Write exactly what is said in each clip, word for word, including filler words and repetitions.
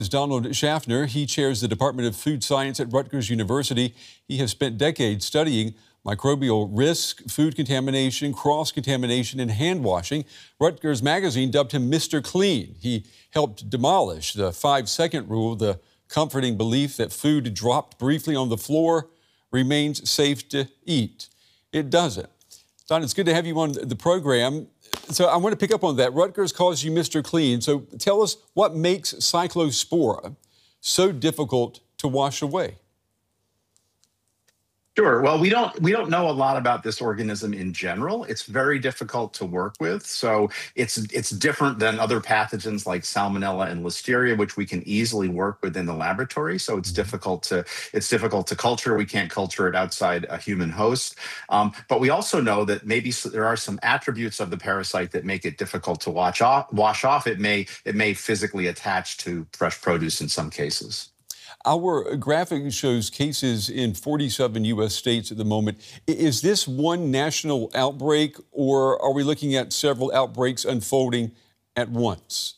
Is Donald Schaffner. He chairs the Department of Food Science at Rutgers University. He has spent decades studying microbial risk, food contamination, cross-contamination, and hand washing. Rutgers Magazine dubbed him Mister Clean. He helped demolish the five-second rule, the comforting belief that food dropped briefly on the floor remains safe to eat. It doesn't. Don, it's good to have you on the program. So I want to pick up on that. Rutgers calls you Mister Clean. So tell us what makes Cyclospora so difficult to wash away. Sure. Well, we don't we don't know a lot about this organism in general. It's very difficult to work with. So it's it's different than other pathogens like Salmonella and Listeria, which we can easily work with in the laboratory. So it's difficult to it's difficult to culture. We can't culture it outside a human host. Um, but we also know that maybe there are some attributes of the parasite that make it difficult to wash off. Wash off. It may it may physically attach to fresh produce in some cases. Our graphic shows cases in forty-seven U S states at the moment. Is this one national outbreak, or are we looking at several outbreaks unfolding at once?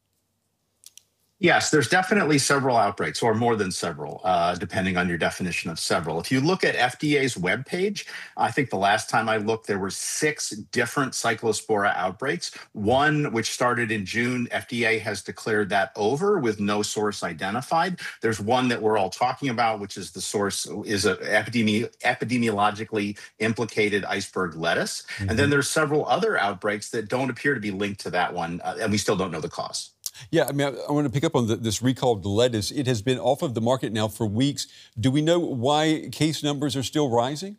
Yes, there's definitely several outbreaks, or more than several, uh, depending on your definition of several. If you look at F D A's webpage, I think the last time I looked, there were six different Cyclospora outbreaks. One, which started in June, F D A has declared that over with no source identified. There's one that we're all talking about, which is the source is a epidemi epidemiologically implicated iceberg lettuce. Mm-hmm. And then there's several other outbreaks that don't appear to be linked to that one, uh, and we still don't know the cause. Yeah, I mean, I, I want to pick up on the, this recalled lettuce. It has been off of the market now for weeks. Do we know why case numbers are still rising?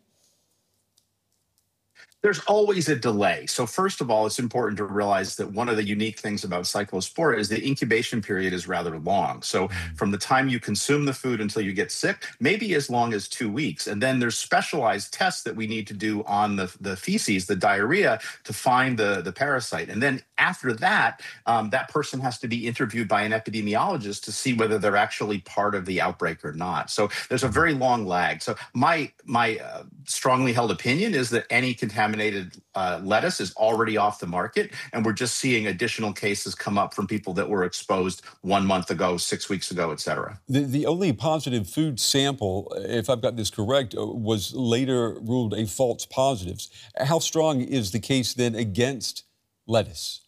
There's always a delay. So first of all, it's important to realize that one of the unique things about Cyclospora is the incubation period is rather long. So from the time you consume the food until you get sick, maybe as long as two weeks. And then there's specialized tests that we need to do on the, the feces, the diarrhea, to find the, the parasite. And then after that, um, that person has to be interviewed by an epidemiologist to see whether they're actually part of the outbreak or not. So there's a very long lag. So my, my uh, strongly held opinion is that any contamination Contaminated uh, lettuce is already off the market, and we're just seeing additional cases come up from people that were exposed one month ago, six weeks ago, et cetera. The, the only positive food sample, if I've got this correct, was later ruled a false positive. How strong is the case then against lettuce?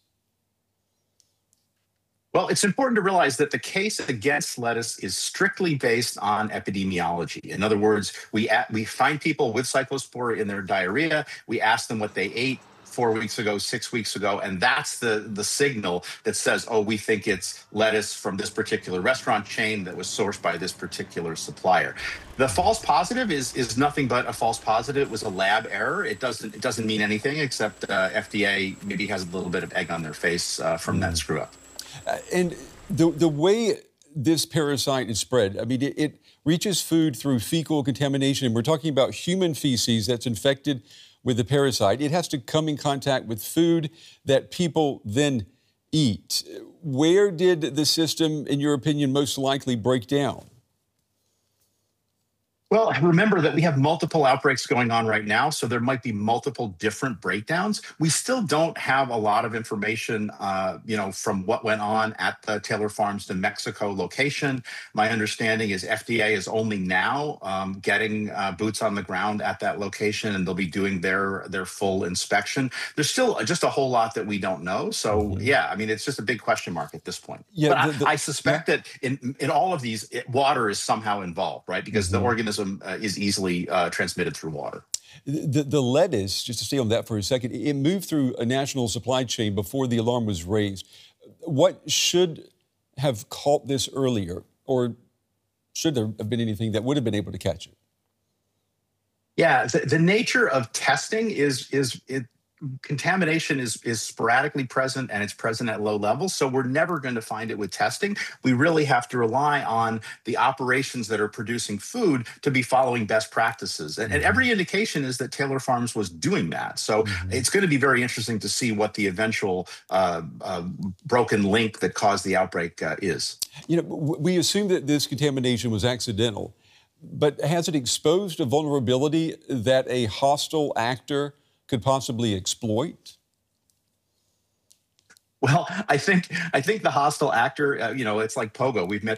Well, it's important to realize that the case against lettuce is strictly based on epidemiology. In other words, we we find people with Cyclospora in their diarrhea. We ask them what they ate four weeks ago, six weeks ago, and that's the, the signal that says, oh, we think it's lettuce from this particular restaurant chain that was sourced by this particular supplier. The false positive is is nothing but a false positive. It was a lab error. It doesn't it doesn't mean anything except uh, F D A maybe has a little bit of egg on their face uh, from mm. that screw up. Uh, and the the way this parasite is spread, I mean, it, it reaches food through fecal contamination, and we're talking about human feces that's infected with the parasite. It has to come in contact with food that people then eat. Where did the system, in your opinion, most likely break down? Well, remember that we have multiple outbreaks going on right now, so there might be multiple different breakdowns. We still don't have a lot of information, uh, you know, from what went on at the Taylor Farms New Mexico location. My understanding is F D A is only now um, getting uh, boots on the ground at that location, and they'll be doing their their full inspection. There's still just a whole lot that we don't know. So, mm-hmm. yeah, I mean, it's just a big question mark at this point. Yeah, but the, the, I, I suspect yeah. that in, in all of these, it, water is somehow involved, right? Because mm-hmm. the organism Uh, is easily uh, transmitted through water. The, the lettuce, just to stay on that for a second, it moved through a national supply chain before the alarm was raised. What should have caught this earlier, or should there have been anything that would have been able to catch it? Yeah, the, the nature of testing is is it. Contamination is, is sporadically present, and it's present at low levels, so we're never going to find it with testing. We really have to rely on the operations that are producing food to be following best practices. And, and every indication is that Taylor Farms was doing that. So mm-hmm. it's going to be very interesting to see what the eventual uh, uh, broken link that caused the outbreak uh, is. You know, we assume that this contamination was accidental, but has it exposed a vulnerability that a hostile actor could possibly exploit? Well, I think I think the hostile actor, uh, you know, it's like Pogo. We've met